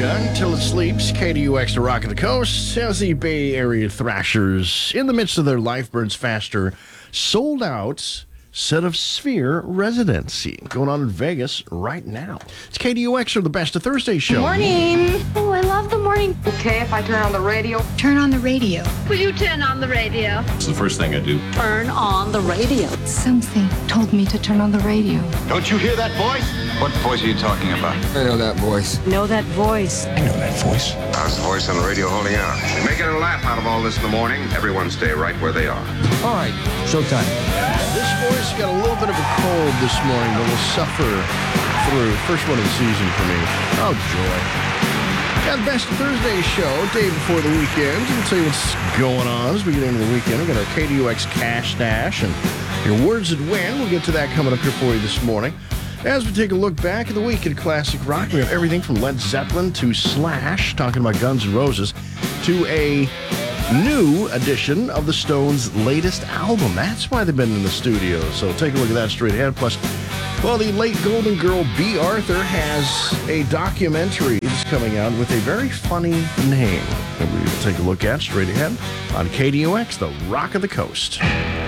until it sleeps. KDUX, the Rock of the Coast, as the Bay Area Thrashers, in the midst of their Life Burns Faster, sold out set of Sphere residency going on in Vegas right now. It's KDUX, or the Best of Thursday show. Morning. Oh, I love the morning. Okay, if I turn on the radio. Turn on the radio. Will you turn on the radio? It's the first thing I do. Turn on the radio. Something told me to turn on the radio. Don't you hear that voice? What voice are you talking about? I know that voice. Know that voice. I know that voice. How's the voice on the radio holding out? Making a laugh out of all this in the morning. Everyone stay right where they are. All right, showtime. This voice got a little bit of a cold this morning, but will suffer through. First one of the season for me. Oh, joy. Got the Best of Thursday show, day before the weekend. We'll tell you what's going on as we get into the weekend. We've got our KDUX Cash Dash and your words that win. We'll get to that coming up here for you this morning. As we take a look back at the week in classic rock, we have everything from Led Zeppelin to Slash, talking about Guns N' Roses, to a new edition of the Stones' latest album. That's why they've been in the studio. So take a look at that straight ahead. Plus, well, the late Golden Girl B. Arthur has a documentary that's coming out with a very funny name that we will take a look at straight ahead on KDUX, the Rock of the Coast.